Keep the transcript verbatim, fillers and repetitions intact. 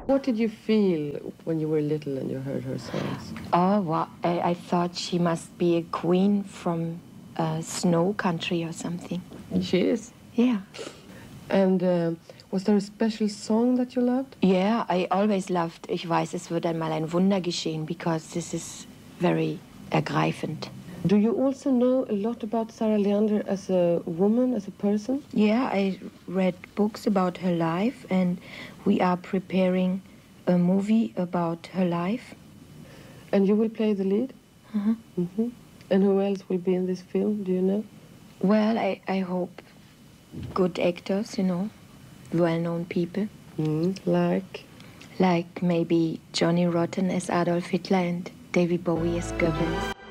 What did you feel when you were little and you heard her songs? Oh, well, I, I thought she must be a queen from a snow country or something. She is? Yeah. And uh, was there a special song that you loved? Yeah, I always loved Ich weiß, es wird einmal ein Wunder geschehen, because this is very ergreifend. Do you also know a lot about Sarah Leander as a woman, as a person? Yeah, I read books about her life, and we are preparing a movie about her life. And you will play the lead? Uh-huh. Mm-hmm. And who else will be in this film, do you know? Well, I, I hope good actors, you know, well-known people. Mm, like? Like maybe Johnny Rotten as Adolf Hitler and David Bowie as Goebbels.